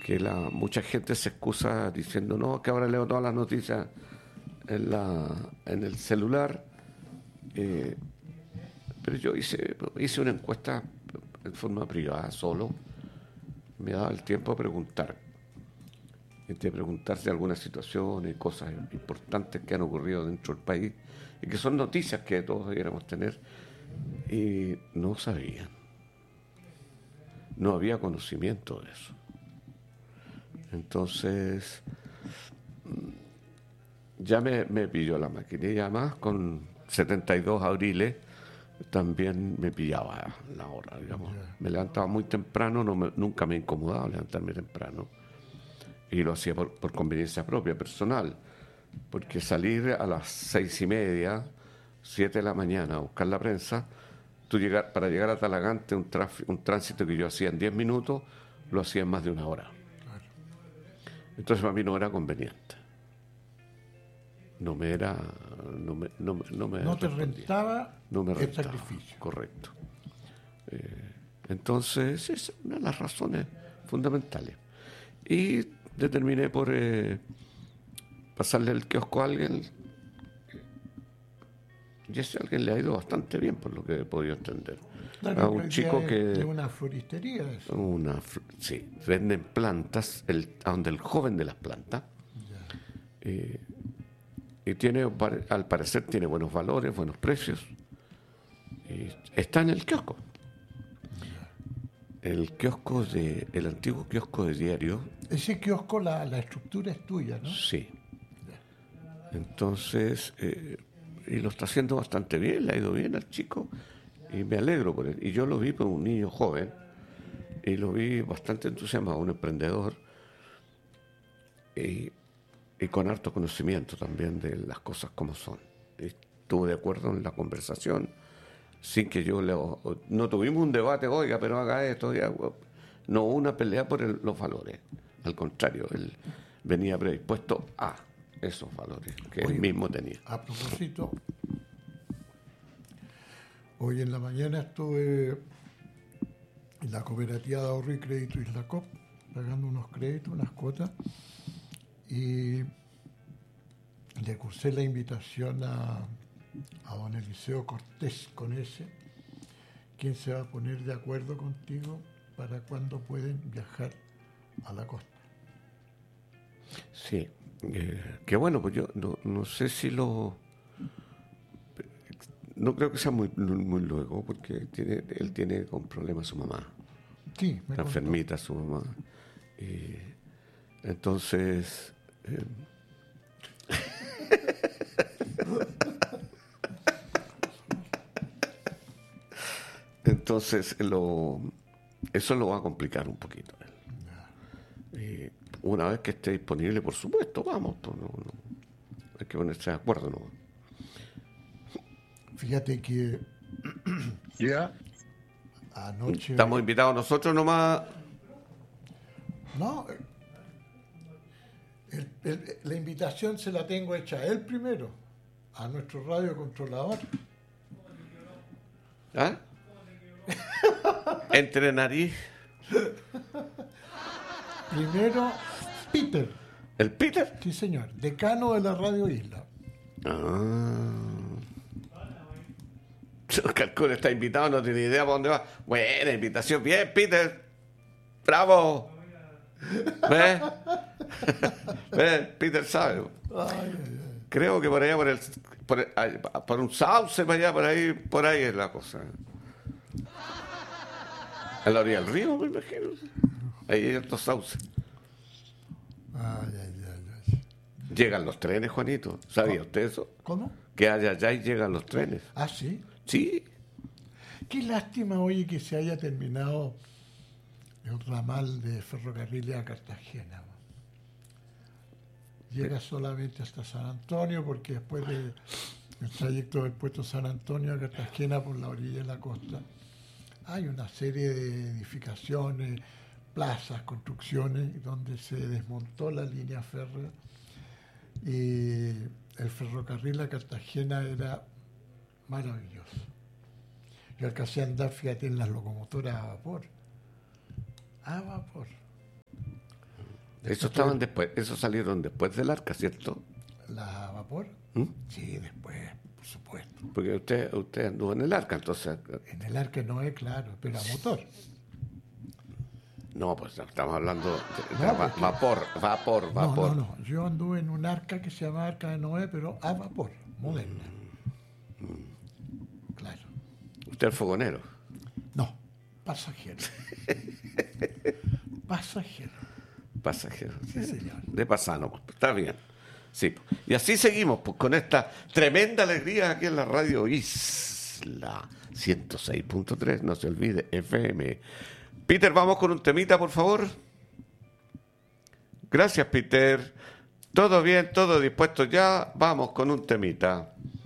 que mucha gente se excusa diciendo, no, que ahora leo todas las noticias en el celular. Pero yo hice una encuesta en forma privada, solo. Me daba el tiempo a preguntar. De preguntarse algunas situaciones, cosas importantes que han ocurrido dentro del país y que son noticias que todos debiéramos tener. Y no sabían. No había conocimiento de eso. Entonces, ya me pilló la máquina. Y además, con 72 abriles, también me pillaba la hora, digamos. Me levantaba muy temprano, nunca me incomodaba levantarme temprano. Y lo hacía por conveniencia propia, personal. Porque salir a las 6:30, 7 de la mañana a buscar la prensa, para llegar a Talagante, un tránsito que yo hacía en 10 minutos, lo hacía en más de una hora. Entonces para mí no era conveniente. No te rentaba el sacrificio. Correcto. Entonces, es una de las razones fundamentales. Y determiné por pasarle el kiosco a alguien. Y ese alguien le ha ido bastante bien, por lo que he podido entender. A un chico que... de una floristería. Sí, venden plantas, a donde el joven de las plantas. Y tiene, al parecer tiene buenos valores, buenos precios. Y está en el kiosco. El antiguo kiosco de diario. Ese kiosco, la estructura es tuya, ¿no? Sí. Entonces, y lo está haciendo bastante bien, le ha ido bien al chico, y me alegro por él. Y yo lo vi por un niño joven, y lo vi bastante entusiasmado, un emprendedor, y con harto conocimiento también de las cosas como son. Estuve de acuerdo en la conversación, sin que no tuvimos un debate, oiga, pero haga esto, no hubo una pelea por los valores. Al contrario, él venía predispuesto a esos valores que él mismo tenía. A propósito, hoy en la mañana estuve en la cooperativa de ahorro y crédito Isla Cop, pagando unos créditos, unas cuotas, y le cursé la invitación a don Eliseo Cortés con ese, quien se va a poner de acuerdo contigo para cuando pueden viajar a la costa. Sí, que bueno, pues yo no sé si no creo que sea muy luego, porque él tiene con problemas su mamá. Sí, está enfermita su mamá. Entonces... Entonces, eso lo va a complicar un poquito. Una vez que esté disponible, por supuesto, vamos. Hay que ponerse de acuerdo, ¿no? Fíjate que anoche... Estamos invitados nosotros nomás. No, la invitación se la tengo hecha a él primero, a nuestro radiocontrolador. ¿Ah? Entre nariz. Primero, Peter. ¿El Peter? Sí, señor. Decano de la Radio Isla. Calculo, está invitado, no tiene idea para dónde va. Buena invitación. Bien, Peter. Bravo. ¿Ves? ¿Ves? Peter sabe. Creo que por allá, por un sauce, para allá, por ahí es la cosa. A la orilla del río, me imagino. Ahí hay estos sauces. Llegan los trenes, Juanito. ¿Sabía usted eso? ¿Cómo? Que allá y llegan los trenes. ¿Ah, sí? Sí. Qué lástima, oye, que se haya terminado el ramal de ferrocarril a Cartagena. Llega solamente hasta San Antonio, porque después del trayecto del puerto San Antonio a Cartagena por la orilla de la costa, hay una serie de edificaciones, plazas, construcciones, donde se desmontó la línea férrea, y el ferrocarril a Cartagena era maravilloso. Yo alcancé a andar, fíjate, en las locomotoras a vapor. A vapor. Eso estaban después, eso salieron después del Arca, ¿cierto? ¿La vapor? ¿Mm? Sí, después, por supuesto. Porque usted anduvo en el Arca, entonces... En el Arca Noé, claro, pero a motor. No, pues estamos hablando de No, porque- vapor. No. Yo anduve en un Arca que se llama Arca de Noé, pero a vapor, moderna. Claro. Usted es fogonero. No, pasajero. Pasajero. Pasajero. Sí, señor. De pasano, pues, está bien. Sí. Y así seguimos, pues, con esta tremenda alegría aquí en la radio Isla 106.3, no se olvide, FM. Peter, vamos con un temita, por favor. Gracias, Peter. Todo bien, todo dispuesto ya. Vamos con un temita.